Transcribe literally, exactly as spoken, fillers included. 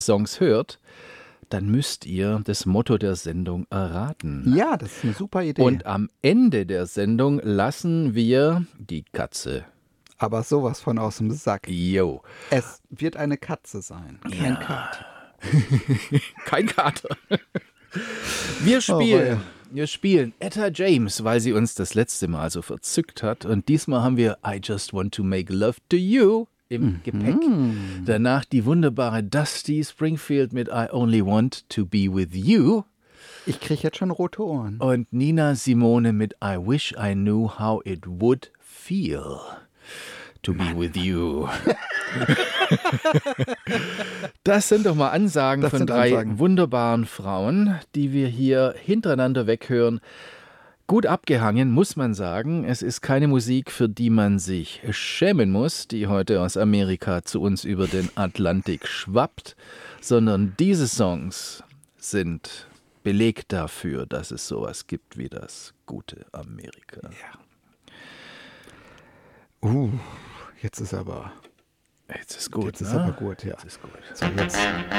Songs hört, dann müsst ihr das Motto der Sendung erraten. Ja, das ist eine super Idee. Und am Ende der Sendung lassen wir die Katze. Aber sowas von aus dem Sack. Jo. Es wird eine Katze sein, kein Ja. Kater. Kein Kater. Wir spielen, Oh, wir spielen Etta James, weil sie uns das letzte Mal so verzückt hat. Und diesmal haben wir I Just Want to Make Love to You im Mhm. Gepäck. Danach die wunderbare Dusty Springfield mit I Only Want to Be With You. Ich kriege jetzt schon rote Ohren. Und Nina Simone mit I Wish I Knew How It Would Feel to Be With You. Das sind doch mal Ansagen Das von sind drei Ansagen. wunderbaren Frauen, die wir hier hintereinander weghören. Gut abgehangen, muss man sagen. Es ist keine Musik, für die man sich schämen muss, die heute aus Amerika zu uns über den Atlantik schwappt, sondern diese Songs sind Beleg dafür, dass es sowas gibt wie das gute Amerika. Uh, jetzt ist aber, Jetzt ist gut, jetzt ist ne? aber gut, ja. Jetzt ist gut. So, jetzt.